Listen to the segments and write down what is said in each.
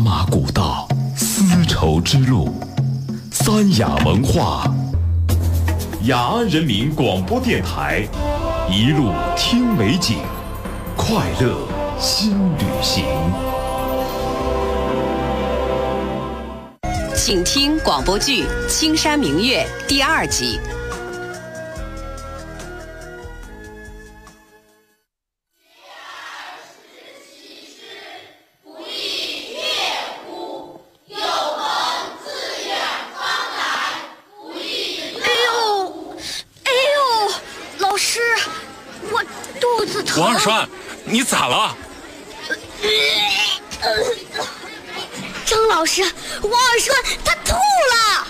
马古道，丝绸之路，三雅文化，雅安人民广播电台，一路听美景，快乐新旅行。 请听广播剧《青山明月》第2集。 王二栓，你咋了？ 张老师，王二栓他吐了！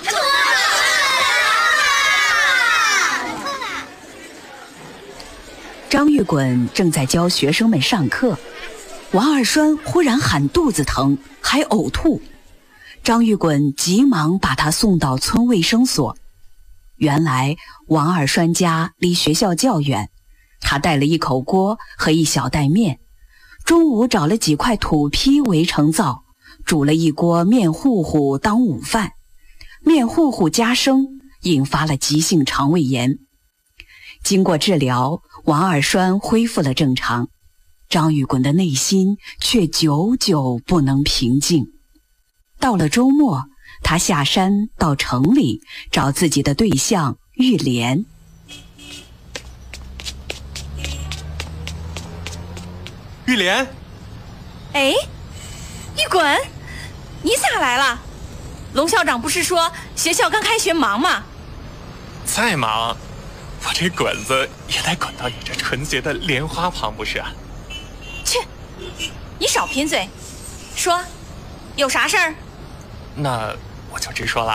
张玉滚正在教学生们上课，王二栓忽然喊肚子疼，还呕吐。张玉滚急忙把他送到村卫生所。原来王二栓家离学校较远，他带了一口锅和一小袋面，中午找了几块土坯围成灶，煮了一锅面糊糊当午饭。面糊糊加生，引发了急性肠胃炎。经过治疗，王二栓恢复了正常，张玉滚的内心却久久不能平静。到了周末，他下山到城里找自己的对象玉莲。 玉莲， 哎，玉滚，你咋来了？龙校长不是说学校刚开学忙吗？ 再忙，我这滚子也得滚到你这纯洁的莲花旁不是？ 去，你少贫嘴，说，有啥事儿？ 那我就直说了。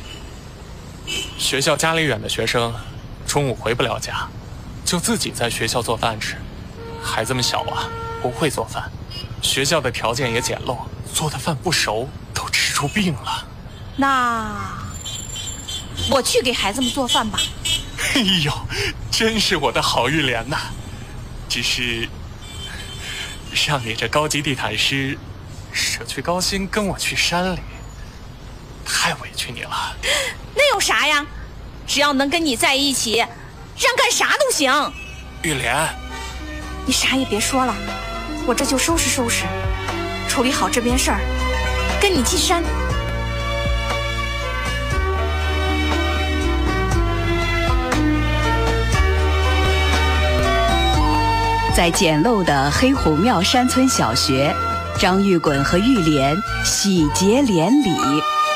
学校家里远的学生，中午回不了家，就自己在学校做饭吃。孩子们小啊，不会做饭，学校的条件也简陋，做的饭不熟，都吃出病了。 那我去给孩子们做饭吧。 哎呦，真是我的好玉莲呐！只是让你这高级地毯师舍去高薪跟我去山里，太委屈你了。 那有啥呀？只要能跟你在一起，让干啥都行。 玉莲， 你啥也别说了，我这就收拾收拾，处理好这边事儿，跟你进山。 在简陋的黑虎庙山村小学，张玉滚和玉莲喜结连理。